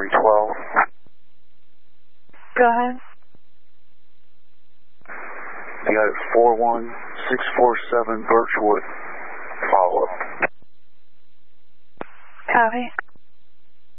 312. Go ahead. I got it 41647 Birchwood. Follow up. Copy.